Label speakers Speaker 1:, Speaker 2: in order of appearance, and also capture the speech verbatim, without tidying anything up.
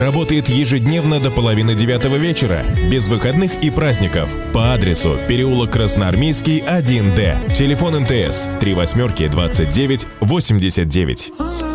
Speaker 1: Работает ежедневно до половины девятого вечера, без выходных и праздников. По адресу переулок Красноармейский, один Д. Телефон МТС три восьмерки двадцать девять восемьдесят девять.